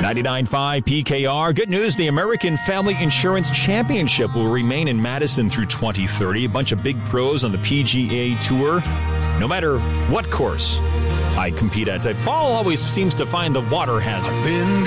99.5 PKR. Good news, the American Family Insurance Championship will remain in Madison through 2030. A bunch of big pros on the PGA Tour. No matter what course I compete at, that ball always seems to find the water hazard.